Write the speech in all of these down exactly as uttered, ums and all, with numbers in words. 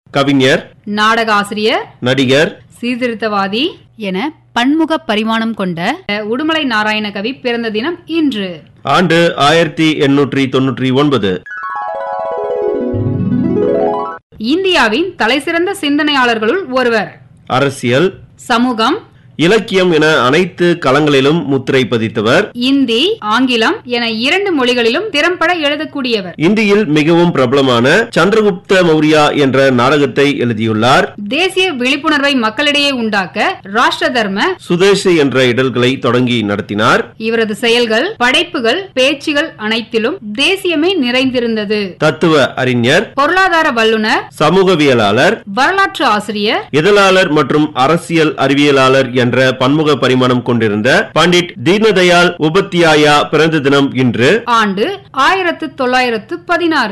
கவிஞர், நாடக ஆசிரியர், நடிகர், சீர்திருத்தவாதி என பன்முக பரிமாணம் கொண்ட உடுமலை நாராயண கவி பிறந்த தினம் இன்று. ஆண்டு ஆயிரத்தி எண்ணூற்றி தொன்னூற்றி ஒன்பது. இந்தியாவின் தலைசிறந்த சிந்தனையாளர்களுள் ஒருவர். அரசியல், சமூகம், இலக்கியம் என அனைத்து களங்களிலும் முத்திரை பதித்தவர். இந்தி, ஆங்கிலம் என இரண்டு மொழிகளிலும் திறம்பட எழுதக்கூடியவர். இந்தியில் மிகவும் பிரபலமான சந்திரகுப்த மௌரியா என்ற நாடகத்தை எழுதியுள்ளார். தேசிய விழிப்புணர்வை மக்களிடையே உண்டாக்க ராஷ்டிர தர்ம, சுதேசி என்ற இதழ்களை தொடங்கி நடத்தினார். இவரது செயல்கள், படைப்புகள், பேச்சுகள் அனைத்திலும் தேசியமே நிறைந்திருந்தது. தத்துவ அறிஞர், பொருளாதார வல்லுநர், சமூகவியலாளர், வரலாற்று ஆசிரியர், இதழாளர் மற்றும் அரசியல் அறிவியலாளர் என்ற பன்முக பரிமாணம் கொண்டிருந்த பண்டிட் தீனதயாள் உபாத்யாயா பிறந்த தினம் இன்று. ஆண்டு ஆயிரத்து தொள்ளாயிரத்து பதினாறு.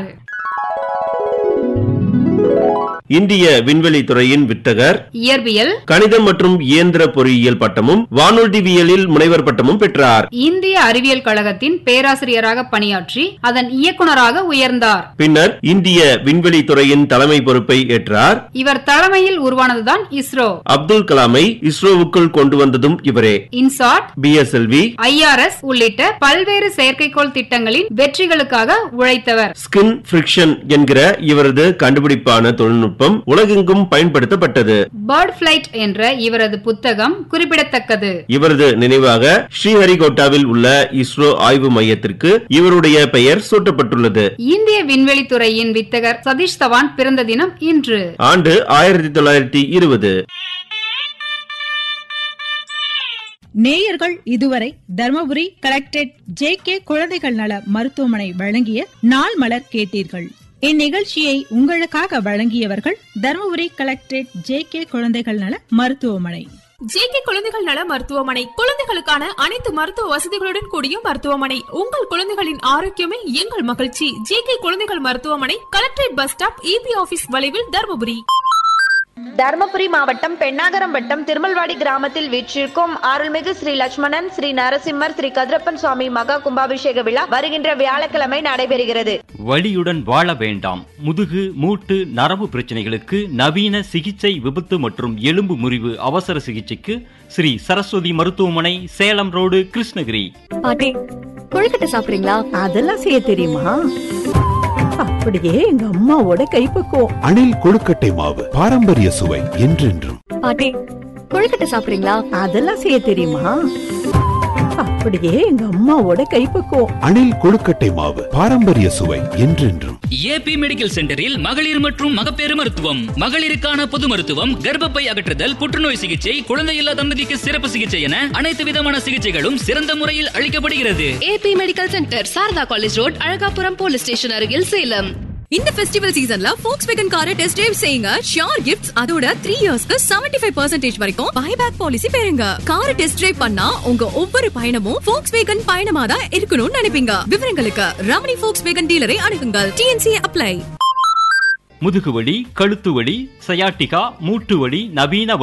இந்திய விண்வெளி துறையின் வித்தகர். இயற்பியல், கணிதம் மற்றும் இயந்திர பொறியியல் பட்டமும் வானூர்திவியலில் முனைவர் பட்டமும் பெற்றார். இந்திய அறிவியல் கழகத்தின் பேராசிரியராக பணியாற்றி அதன் இயக்குநராக உயர்ந்தார். பின்னர் இந்திய விண்வெளி துறையின் தலைமை பொறுப்பை ஏற்றார். இவர் தலைமையில் உருவானதுதான் இஸ்ரோ. அப்துல் கலாமை இஸ்ரோவுக்குள் கொண்டு வந்ததும் இவரே. INSAT, B S L V, I R S உள்ளிட்ட பல்வேறு செயற்கைக்கோள் திட்டங்களின் வெற்றிகளுக்காக உழைத்தவர். ஸ்கின் ஃபிரிக்ஷன் என்கிற இவரது கண்டுபிடிப்பான தொழில்நுட்பம் உலகெங்கும் பயன்படுத்தப்பட்டது. பேர்ட் பிளைட் என்ற இவரது புத்தகம் குறிப்பிடத்தக்கது. இவரது நினைவாக ஸ்ரீஹரிகோட்டாவில் உள்ள இஸ்ரோ ஆய்வு மையத்திற்கு இவருடைய பெயர் சூட்டப்பட்டுள்ளது. இந்திய விண்வெளி துறையின் வித்தகர் சதீஷ் தவான் பிறந்த தினம் இன்று. ஆண்டு ஆயிரத்தி தொள்ளாயிரத்தி இருபது. நேயர்கள் இதுவரை தர்மபுரி கலெக்டரேட் ஜே கே குழந்தைகள் நல மருத்துவமனை வழங்கிய நாள் மலர் கேட்டீர்கள். இந்நிகழ்ச்சியை உங்களுக்காக வழங்கியவர்கள் தர்மபுரி கலெக்டரேட் ஜே கே குழந்தைகள் நல மருத்துவமனை. ஜே கே குழந்தைகள் நல மருத்துவமனை குழந்தைகளுக்கான அனைத்து மருத்துவ வசதிகளுடன் கூடிய மருத்துவமனை. உங்கள் குழந்தைகளின் ஆரோக்கியமே எங்கள் மகிழ்ச்சி. ஜே கே குழந்தைகள் மருத்துவமனை, கலெக்டரேட் பஸ் ஸ்டாப், இ பி ஆபீஸ் வளைவில், தர்மபுரி. தர்மபுரி மாவட்டம் பெண்ணாகரம் வட்டம் திருமல்வாடி கிராமத்தில் வீற்றிருக்கும் அருள்மிகு ஸ்ரீ லட்சுமணன், ஸ்ரீ நரசிம்மர், ஸ்ரீ கதிரப்பன் சுவாமி மகா கும்பாபிஷேக விழா வருகின்ற வியாழக்கிழமை நடைபெறுகிறது. வலியுடன் வாழ வேண்டாம். முதுகு, மூட்டு, நரம்பு பிரச்சனைகளுக்கு நவீன சிகிச்சை, விபத்து மற்றும் எலும்பு முறிவு அவசர சிகிச்சைக்கு ஸ்ரீ சரஸ்வதி மருத்துவமனை, சேலம் ரோடு, கிருஷ்ணகிரி. பாட்டி, கொழுக்கட்டை சாப்பிடுறீங்களா? அதெல்லாம் செய்ய தெரியுமா? அப்படியே எங்க அம்மாவோட கைப்பக்குவம். அணில் கொழுக்கட்டை மாவு, பாரம்பரிய சுவை என்றென்றும். பாட்டி, கொழுக்கட்டை சாப்பிடுறீங்களா? அதெல்லாம் செய்ய தெரியுமா? அப்படியே எங்க அம்மாவோட கைப்பக்குவம். அணில் கொழுக்கட்டை மாவு, பாரம்பரிய சுவை என்றென்றும். ஏபி மெடிக்கல் சென்டரில் மகளிர் மற்றும் மகப்பேறு மருத்துவம், மகளிருக்கான பொது மருத்துவம், கர்ப்பப்பை அகற்றுதல், புற்றுநோய் சிகிச்சை, குழந்தையில்லா தம்பதிக்கு சிறப்பு சிகிச்சை என அனைத்து விதமான சிகிச்சைகளும் சிறந்த முறையில் அளிக்கப்படுகிறது. AB medical centre, Saradha college road, Alagapuram police station அருகில், சேலம். இந்த ஃபெஸ்டிவல் சீசன்ல Volkswagen காரை டெஸ்ட் டிரைவ் செய்யுங்க. ஷியோர் கிஃப்ட்ஸ், அதோட த்ரீ இயர்ஸ்க்கு செவன்டி ஃபைவ் பர்சன்டேஜ் வரைக்கும் பைபேக் பாலிசி பெறுங்க. காரை டெஸ்ட் டிரைவ் பண்ணா உங்க ஒவ்வொரு பயணமும் Volkswagen பயணமா தான் இருக்கணும்னு நினைப்பீங்க. விவரங்களுக்கு Ramani Volkswagen டீலரை அணுகுங்கள். T N C apply. முதுகுவலி, கழுத்து வலி, சயாட்டிகா, மூட்டு வலி, நவீன